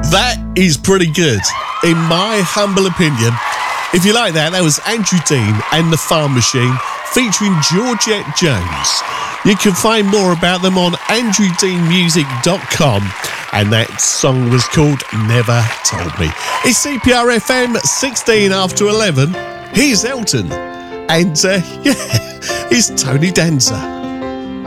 That is pretty good, in my humble opinion. If you like that, that was Andrew Dean and the Farm Machine featuring Georgette Jones. You can find more about them on andrewdeanmusic.com, and that song was called Never Told Me. It's CPR FM 16 after 11. Here's Elton, and it's Tony Danza.